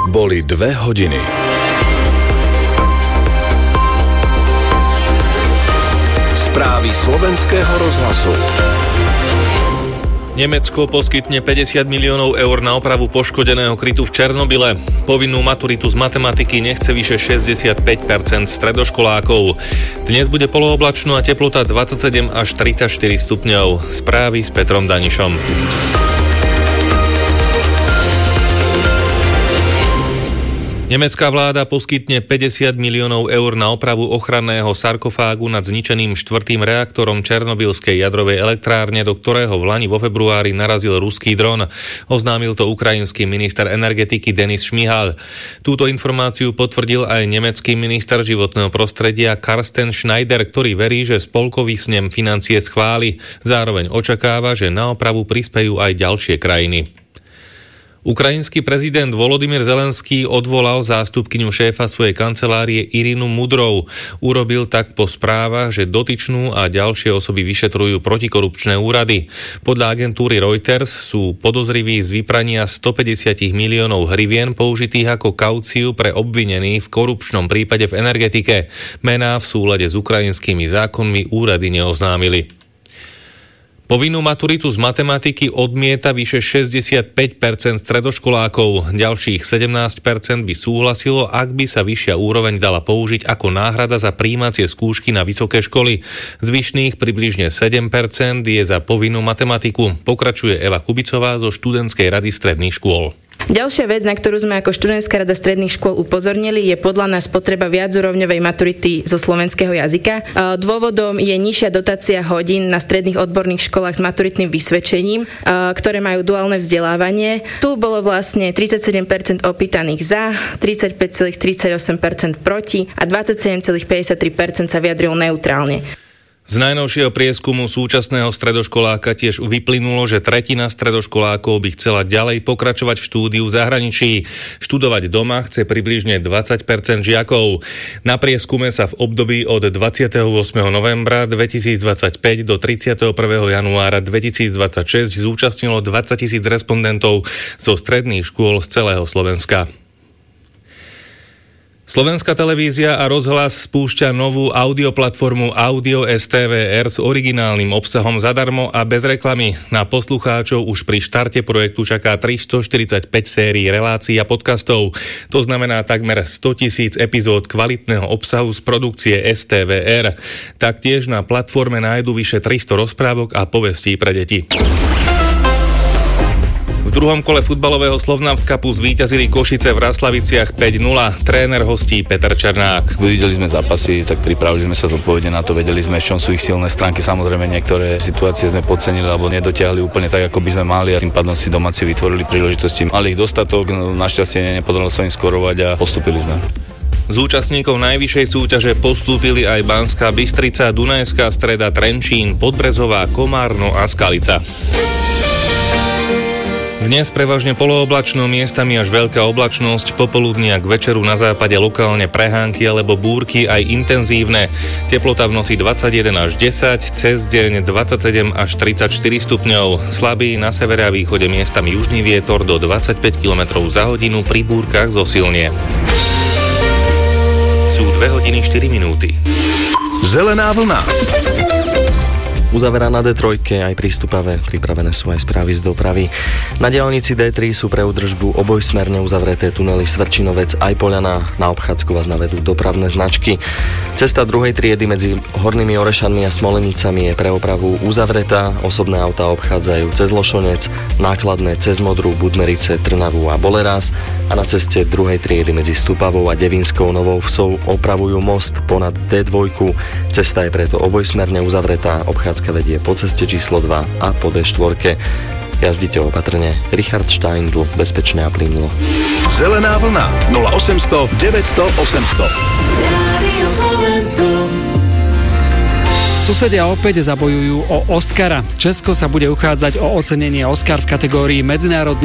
Boli 2 hodiny. Správy slovenského rozhlasu. Nemecko poskytne 50 miliónov eur na opravu poškodeného krytu v Černobyle. Povinnú maturitu z matematiky nechce vyše 65% stredoškolákov. Dnes bude polooblačno a teplota 27 až 34 stupňov. Správy s Petrom Danišom. Nemecká vláda poskytne 50 miliónov eur na opravu ochranného sarkofágu nad zničeným 4. reaktorom Černobylskej jadrovej elektrárne, do ktorého vlani vo februári narazil ruský dron. Oznámil to ukrajinský minister energetiky Denis Šmihal. Túto informáciu potvrdil aj nemecký minister životného prostredia Carsten Schneider, ktorý verí, že spolkový snem financie schváli. Zároveň očakáva, že na opravu prispejú aj ďalšie krajiny. Ukrajinský prezident Volodymyr Zelenský odvolal zástupkyňu šéfa svojej kancelárie Irinu Mudrov. Urobil tak po správach, že dotyčnú a ďalšie osoby vyšetrujú protikorupčné úrady. Podľa agentúry Reuters sú podozriví z vyprania 150 miliónov hrivien použitých ako kauciu pre obvinených v korupčnom prípade v energetike. Mená v súlade s ukrajinskými zákonmi úrady neoznámili. Povinnú maturitu z matematiky odmieta vyše 65% stredoškolákov. Ďalších 17% by súhlasilo, ak by sa vyššia úroveň dala použiť ako náhrada za prijímacie skúšky na vysoké školy. Zvyšných približne 7% je za povinnú matematiku. Pokračuje Eva Kubicová zo študentskej rady stredných škôl. Ďalšia vec, na ktorú sme ako študentská rada stredných škôl upozornili, je podľa nás potreba viacúrovňovej maturity zo slovenského jazyka. Dôvodom je nižšia dotácia hodín na stredných odborných školách s maturitným vysvedčením, ktoré majú duálne vzdelávanie. Tu bolo vlastne 37% opýtaných za, 35,38% proti a 27,53% sa vyjadrilo neutrálne. Z najnovšieho prieskumu súčasného stredoškoláka tiež vyplynulo, že tretina stredoškolákov by chcela ďalej pokračovať v štúdiu v zahraničí. Študovať doma chce približne 20% žiakov. Na prieskume sa v období od 28. novembra 2025 do 31. januára 2026 zúčastnilo 20 000 respondentov zo stredných škôl z celého Slovenska. Slovenská televízia a rozhlas spúšťa novú audioplatformu Audio STVR s originálnym obsahom zadarmo a bez reklamy. Na poslucháčov už pri štarte projektu čaká 345 sérií relácií a podcastov. To znamená takmer 100 000 epizód kvalitného obsahu z produkcie STVR. Taktiež na platforme nájdu vyše 300 rozprávok a povestí pre deti. V druhom kole futbalového Slovnaft Cupu zvíťazili Košice v Raslaviciach 5-0. Tréner hostí Peter Černák. Videli sme zápasy, tak pripravili sme sa zodpovedne na to, vedeli sme, v čom sú ich silné stránky. Samozrejme, niektoré situácie sme podcenili alebo nedotiahli úplne tak, ako by sme mali, a tým pádom si domáci vytvorili príležitosti. Mali ich dostatok, našťastie nepodarilo sa im skorovať a postúpili sme. Z účastníkov najvyššej súťaže postúpili aj Banská Bystrica, Dunajská Streda, Trenčín, Podbrezová, Komárno a Skalica. Dnes prevažne polooblačno, miestami až veľká oblačnosť, popoludní a k večeru na západe lokálne prehánky alebo búrky aj intenzívne. Teplota v noci 21 až 10, cez deň 27 až 34 stupňov. Slabý na severe a východe miestami južný vietor do 25 km za hodinu, pri búrkach zosilnie. Sú 2 hodiny 4 minúty. Zelená vlna. Uzaveraná D3, aj prístupavé, pripravené sú aj správy z dopravy. Na diaľnici D3 sú pre údržbu obojsmerne uzavreté tunely Svrčinovec aj Poľana, na obchádzku vás navedú dopravné značky. Cesta druhej triedy medzi Hornými Orešanmi a Smolenicami je pre opravu uzavretá, osobné autá obchádzajú cez Lošonec, nákladné cez Modru, Budmerice, Trnavu a Bolerás a na ceste druhej triedy medzi Stupavou a Devinskou Novou Vsou opravujú most ponad D2. Cesta je preto obojsmerne uzavretá, obchádzka vedie po ceste číslo 2 a po D4. Jazdite opatrne. Richard Steindl, bezpečne a plynulo. Zelená vlna 0800 900 800. Susedia opäť zabojujú o Oscara. Česko sa bude uchádzať o ocenenie Oscar v kategórii medzinárodný